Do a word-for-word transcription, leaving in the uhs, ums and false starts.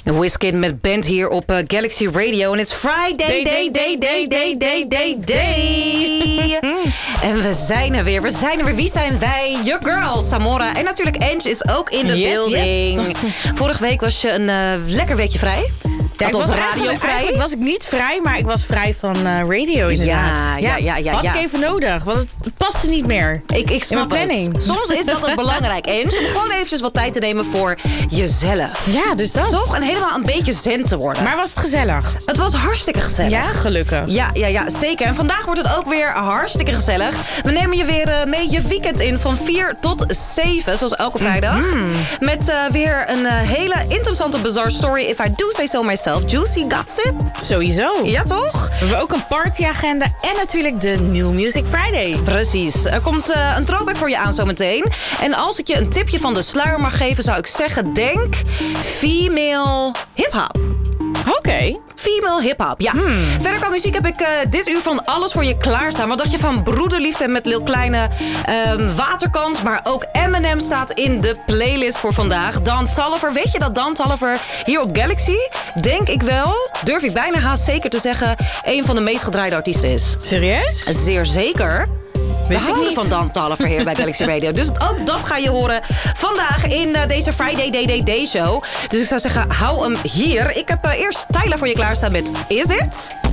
Wizkid met Band hier op uh, Galaxy Radio. En het is Friday, day, day, day, day, day, day, day, day. En we zijn er weer. We zijn er weer. Wie zijn wij? Your girl, Samora. En natuurlijk Ange is ook in de yes, building. Yes. Vorige week was je een uh, lekker weekje vrij. Ja, ik was radio vrij. Eigenlijk was ik niet vrij, maar ik was vrij van uh, radio inderdaad. Ja, ja, ja. ja Had ja. ik even nodig, want het paste niet meer. Ik, ik snap in mijn planning. Het. Soms is dat ook belangrijk. En om gewoon eventjes wat tijd te nemen voor jezelf. Ja, dus dat. Toch? En helemaal een beetje zen te worden. Maar was het gezellig? Het was hartstikke gezellig. Ja, gelukkig. Ja, ja, ja, zeker. En vandaag wordt het ook weer hartstikke gezellig. We nemen je weer uh, mee je weekend in van vier tot zeven, zoals elke vrijdag. Mm-hmm. Met uh, weer een uh, hele interessante bizarre story, if I do say so myself. Juicy gossip. Sowieso. Ja, toch? We hebben ook een partyagenda en natuurlijk de New Music Friday. Precies. Er komt uh, een throwback voor je aan zometeen. En als ik je een tipje van de sluier mag geven, zou ik zeggen, denk female hip-hop. Oké. Okay. Female hip-hop, ja. Hmm. Verder qua muziek heb ik uh, dit uur van alles voor je klaarstaan. Wat dacht je van Broederliefde met Lil Kleine, um, Waterkant, maar ook Eminem staat in de playlist voor vandaag. Dan Toliver, weet je dat Dan Toliver hier op Galaxy, denk ik wel, durf ik bijna haast zeker te zeggen, een van de meest gedraaide artiesten is. Serieus? Zeer zeker. We Wist houden van Dan Toliver hier bij Galaxy Radio. Dus ook dat ga je horen vandaag in uh, deze Friday Day Day Day show. Dus ik zou zeggen, hou hem hier. Ik heb uh, eerst Tyla voor je klaarstaan met Is It?